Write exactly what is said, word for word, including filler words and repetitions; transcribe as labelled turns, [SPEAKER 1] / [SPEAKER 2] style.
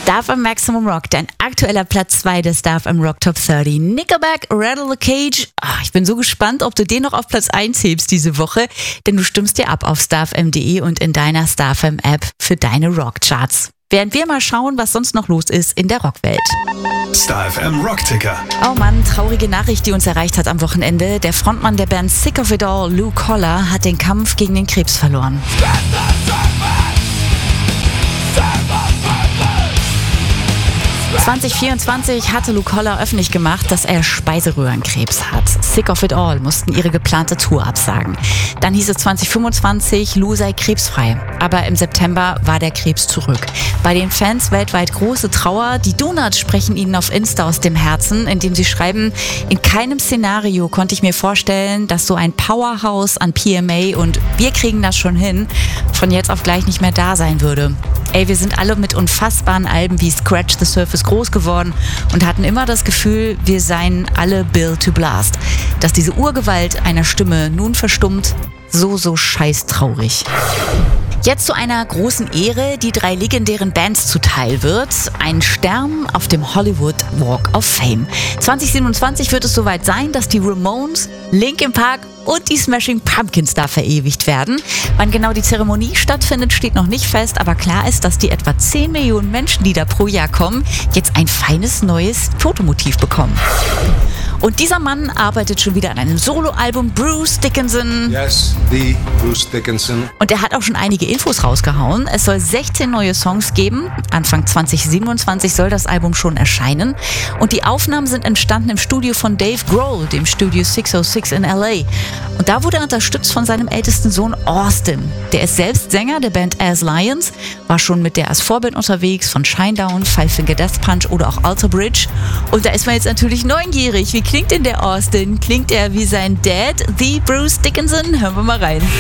[SPEAKER 1] Star F M Maximum Rock, dein aktueller Platz zwei der Star F M Rock Top dreißig. Nickelback, Rattle the Cage. Ach, ich bin so gespannt, ob du den noch auf Platz eins hebst diese Woche, denn du stimmst dir ab auf starfm punkt de und in deiner Star F M App für deine Rockcharts. Während wir mal schauen, was sonst noch los ist in der Rockwelt.
[SPEAKER 2] Star F M Rockticker.
[SPEAKER 1] Oh Mann, traurige Nachricht, die uns erreicht hat am Wochenende. Der Frontmann der Band Sick of It All, Lou Koller, hat den Kampf gegen den Krebs verloren. zwanzig vierundzwanzig hatte Lou Koller öffentlich gemacht, dass er Speiseröhrenkrebs hat. Sick of It All mussten ihre geplante Tour absagen. Dann hieß es zwanzig fünfundzwanzig, Lou sei krebsfrei. Aber im September war der Krebs zurück. Bei den Fans weltweit große Trauer. Die Donuts sprechen ihnen auf Insta aus dem Herzen, indem sie schreiben: In keinem Szenario konnte ich mir vorstellen, dass so ein Powerhouse an P M A und wir kriegen das schon hin von jetzt auf gleich nicht mehr da sein würde. Ey, wir sind alle mit unfassbaren Alben wie Scratch the Surface groß geworden und hatten immer das Gefühl, wir seien alle Built to Blast. Dass diese Urgewalt einer Stimme nun verstummt, so, so scheiß traurig. Jetzt zu einer großen Ehre, die drei legendären Bands zuteil wird. Ein Stern auf dem Hollywood Walk of Fame. zwanzig siebenundzwanzig wird es soweit sein, dass die Ramones, Linkin Park und die Smashing Pumpkins da verewigt werden. Wann genau die Zeremonie stattfindet, steht noch nicht fest, aber klar ist, dass die etwa zehn Millionen Menschen, die da pro Jahr kommen, jetzt ein feines neues Fotomotiv bekommen. Und dieser Mann arbeitet schon wieder an einem Soloalbum, Bruce Dickinson.
[SPEAKER 3] Yes, the Bruce Dickinson.
[SPEAKER 1] Und er hat auch schon einige Infos rausgehauen. Es soll sechzehn neue Songs geben. Anfang zwanzig siebenundzwanzig soll das Album schon erscheinen. Und die Aufnahmen sind entstanden im Studio von Dave Grohl, dem Studio sechshundertsechs in L A. Und da wurde er unterstützt von seinem ältesten Sohn Austin. Der ist selbst Sänger der Band As Lions, war schon mit der als Vorband unterwegs von Shinedown, Five Finger Death Punch oder auch Alter Bridge. Und da ist man jetzt natürlich neugierig. Wie klingt denn der Austin? Klingt er wie sein Dad, the Bruce Dickinson? Hören wir mal rein.